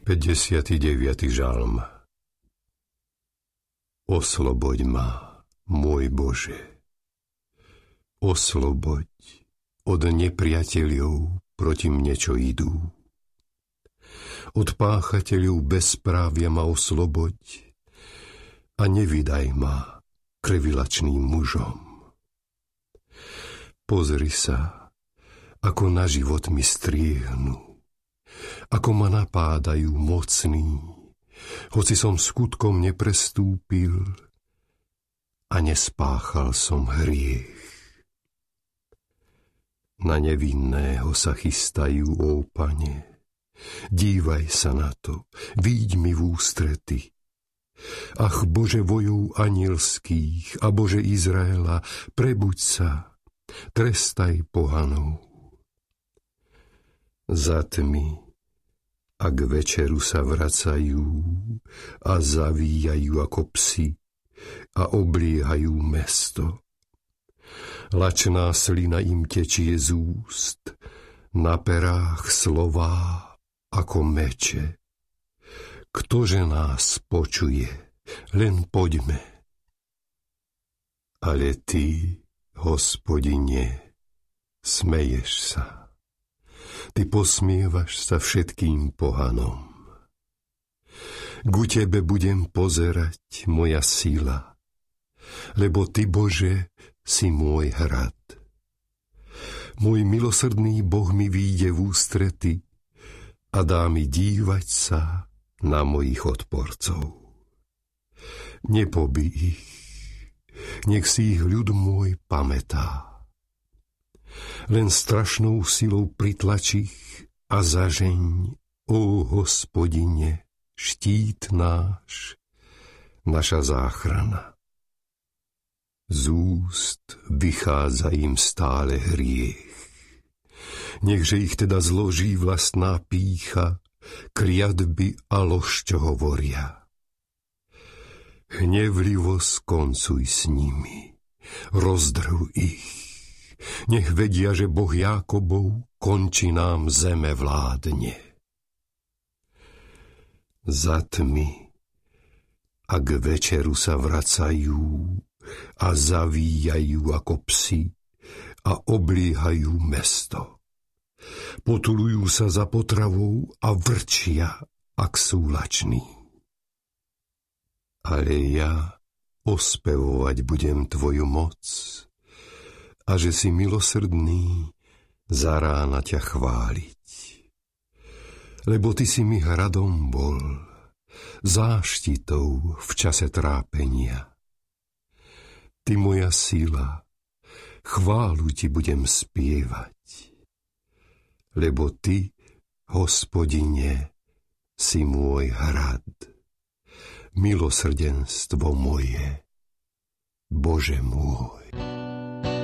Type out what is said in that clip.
59. žalm. Osloboď ma, môj Bože. Osloboď od nepriateľov proti mne, čo idú. Od páchateľov bezprávia ma osloboď a nevydaj ma krvilačným mužom. Pozri sa, ako na život mi striehnu, ako ma napádajú mocní, hoci som skutkom neprestúpil a nespáchal som hriech. Na nevinného sa chystajú, ó Pane, dívaj sa na to, víď mi v ústrety. Ach, Bože vojov anielských a Bože Izraela, prebuď sa, trestaj pohanov. Za tmy a k večeru sa vracajú a zavíjajú ako psi a obliehajú mesto. Lačná slina im tečie z úst, na perách slová ako meče. Ktože nás počuje, len poďme. Ale ty, Hospodine, smeješ sa. Ty posmievaš sa všetkým pohanom. Ku tebe budem pozerať, moja sila, lebo ty, Bože, si môj hrad. Môj milosrdný Boh mi vyjde v ústrety a dá mi dívať sa na mojich odporcov. Nepobij ich, nech si ich ľud môj pamätá. Len strašnou silou pritlač ich a zažeň, ó Hospodine, štít náš, naša záchrana. Z úst vychádza im stále hriech. Nechže ich teda zloží vlastná pýcha, kliatby a lož, čo hovoria. Hnevlivo skoncuj s nimi, rozdrv ich. Nech vedia, že Boh Jákobov konči nám zeme vládne. Za tmy a k večeru sa vracajú a zavíjajú ako psi a obliehajú mesto. Potulujú sa za potravou a vrčia, ak sú lační. Ale ja ospevovať budem tvoju moc a že si milosrdný, za rána ťa chváliť. Lebo ty si mi hradom bol, záštitou v čase trápenia. Ty moja sila, chválu ti budem spievať. Lebo ty, Hospodine, si môj hrad, milosrdenstvo moje, Bože môj.